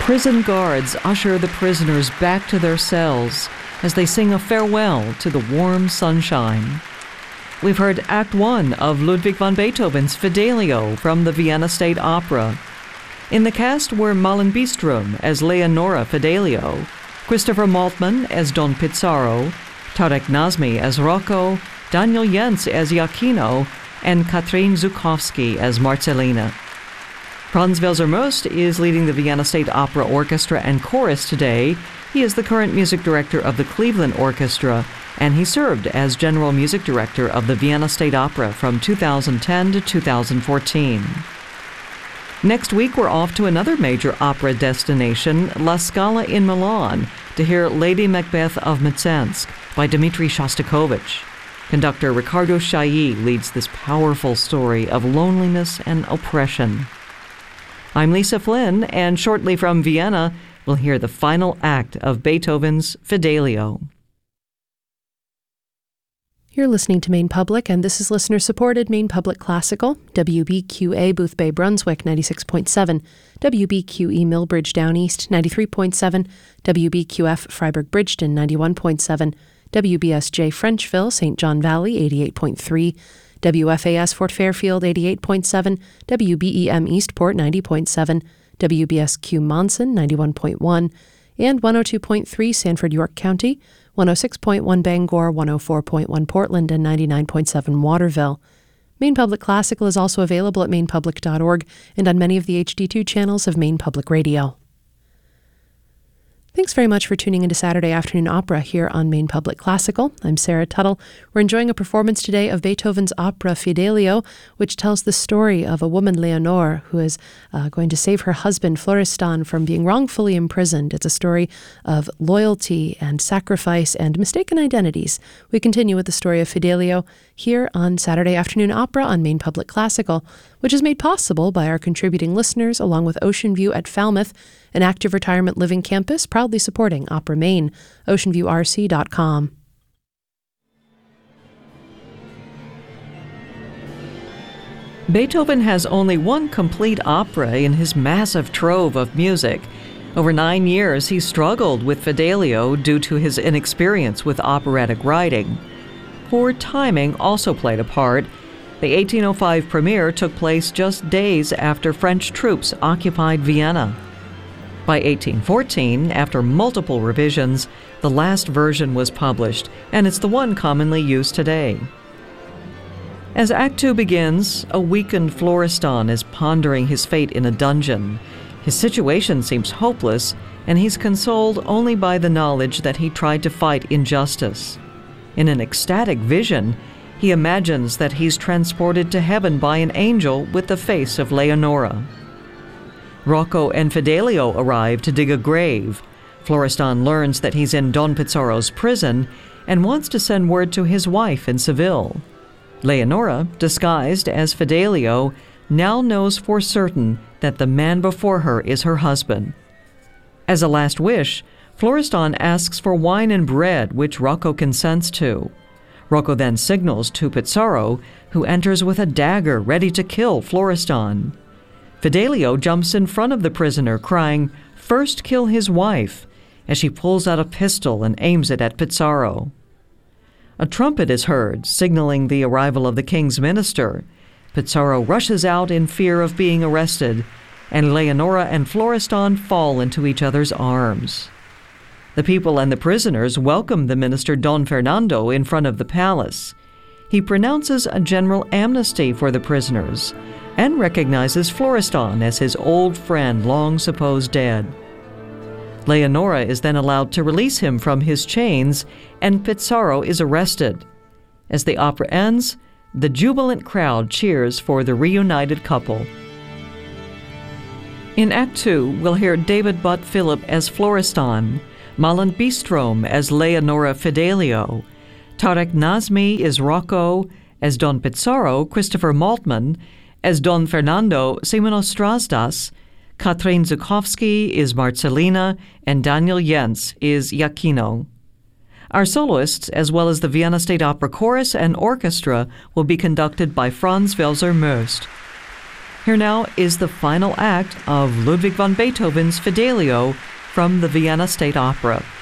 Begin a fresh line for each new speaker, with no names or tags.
Prison guards usher the prisoners back to their cells as they sing a farewell to the warm sunshine. We've heard Act 1 of Ludwig van Beethoven's Fidelio from the Vienna State Opera. In the cast were Malin Bistrom as Leonora Fidelio, Christopher Maltman as Don Pizarro, Tarek Nazmi as Rocco, Daniel Jentz as Iachino, and Katrin Zukowski as Marcelina. Franz Welser-Möst is leading the Vienna State Opera Orchestra and Chorus today. He is the current music director of the Cleveland Orchestra, and he served as general music director of the Vienna State Opera from 2010 to 2014. Next week, we're off to another major opera destination, La Scala in Milan, to hear Lady Macbeth of Mtsensk by Dmitri Shostakovich. Conductor Ricardo Chailly leads this powerful story of loneliness and oppression. I'm Lisa Flynn, and shortly from Vienna, we'll hear the final act of Beethoven's Fidelio.
You're listening to Maine Public, and this is listener-supported Maine Public Classical, WBQA Boothbay Brunswick 96.7, WBQE Millbridge Down East 93.7, WBQF Freiburg Bridgeton 91.7, WBSJ Frenchville St. John Valley 88.3, WFAS Fort Fairfield 88.7, WBEM Eastport 90.7, WBSQ Monson 91.1, and 102.3 Sanford York County, 106.1 Bangor, 104.1 Portland, and 99.7 Waterville. Maine Public Classical is also available at mainepublic.org and on many of the HD2 channels of Maine Public Radio. Thanks very much for tuning into Saturday Afternoon Opera here on Maine Public Classical. I'm Sarah Tuttle. We're enjoying a performance today of Beethoven's opera Fidelio, which tells the story of a woman, Leonore, who is going to save her husband, Florestan, from being wrongfully imprisoned. It's a story of loyalty and sacrifice and mistaken identities. We continue with the story of Fidelio here on Saturday Afternoon Opera on Maine Public Classical, which is made possible by our contributing listeners along with Ocean View at Falmouth, an active retirement living campus proudly supporting Opera Maine, oceanviewrc.com.
Beethoven has only one complete opera in his massive trove of music. Over 9 years, he struggled with Fidelio due to his inexperience with operatic writing. Poor timing also played a part. The 1805 premiere took place just days after French troops occupied Vienna. By 1814, after multiple revisions, the last version was published, and it's the one commonly used today. As Act 2 begins, a weakened Florestan is pondering his fate in a dungeon. His situation seems hopeless, and he's consoled only by the knowledge that he tried to fight injustice. In an ecstatic vision, he imagines that he's transported to heaven by an angel with the face of Leonora. Rocco and Fidelio arrive to dig a grave. Florestan learns that he's in Don Pizarro's prison and wants to send word to his wife in Seville. Leonora, disguised as Fidelio, now knows for certain that the man before her is her husband. As a last wish, Florestan asks for wine and bread, which Rocco consents to. Rocco then signals to Pizarro, who enters with a dagger ready to kill Florestan. Fidelio jumps in front of the prisoner, crying, "First kill his wife," as she pulls out a pistol and aims it at Pizarro. A trumpet is heard, signaling the arrival of the king's minister. Pizarro rushes out in fear of being arrested, and Leonora and Florestan fall into each other's arms. The people and the prisoners welcome the minister Don Fernando in front of the palace. He pronounces a general amnesty for the prisoners and recognizes Florestan as his old friend long supposed dead. Leonora is then allowed to release him from his chains, and Pizarro is arrested. As the opera ends, the jubilant crowd cheers for the reunited couple. In Act 2, we'll hear David Butt Philip as Florestan, Malin Bistrom as Leonora Fidelio, Tarek Nazmi is Rocco, as Don Pizarro, Christopher Maltman, as Don Fernando, Simonos Strasdas, Katrin Zukowski is Marcelina, and Daniel Jentz is Iachino. Our soloists, as well as the Vienna State Opera Chorus and Orchestra, will be conducted by Franz Welser-Möst. Here now is the final act of Ludwig van Beethoven's Fidelio from the Vienna State Opera.